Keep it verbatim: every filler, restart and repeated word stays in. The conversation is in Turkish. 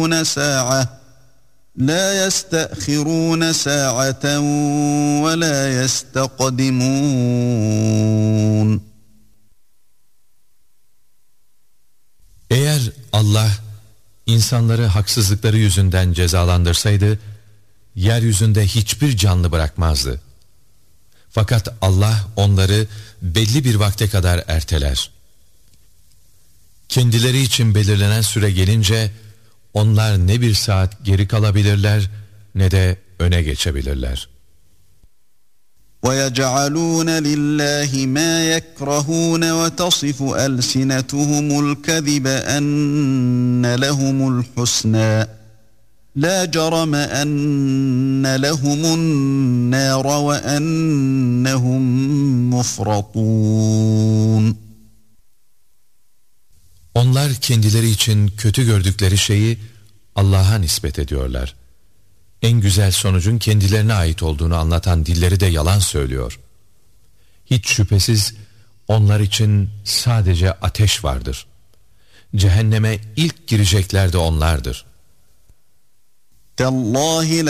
سَاعَةً لَا يَسْتَأْخِرُونَ سَاعَةً وَلَا يَسْتَقْدِمُونَ. Eğer Allah insanları haksızlıkları yüzünden cezalandırsaydı, yeryüzünde hiçbir canlı bırakmazdı. Fakat Allah onları belli bir vakte kadar erteler. Kendileri için belirlenen süre gelince, onlar ne bir saat geri kalabilirler, ne de öne geçebilirler. وَيَجْعَلُونَ لِلَّهِ مَا يَكْرَهُونَ وَتَصِفُ أَلْسِنَتُهُمُ الْكَذِبَ أَنَّ لَهُمُ الْحُسْنَى لَا جَرَمَ أَنَّ لَهُمُ النَّارَ وَأَنَّهُمْ مُفْرَطُونَ. Onlar kendileri için kötü gördükleri şeyi Allah'a nispet ediyorlar. En güzel sonucun kendilerine ait olduğunu anlatan dilleri de yalan söylüyor. Hiç şüphesiz onlar için sadece ateş vardır. Cehenneme ilk girecekler de onlardır. تَاللّٰهِ